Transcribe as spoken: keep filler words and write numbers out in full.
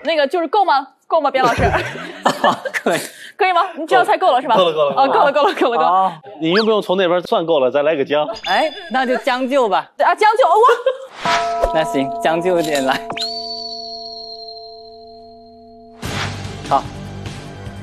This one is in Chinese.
那个就是够吗？够吗，边老师？ 可以， 可以吗？你这样猜够了是吧？ 够了够了啊，够了够了够了够了。 哦， 你用不用从那边算够了再来个将？ 哎，那就将就吧。 啊，将就哇！ 那行，将就一点来。好。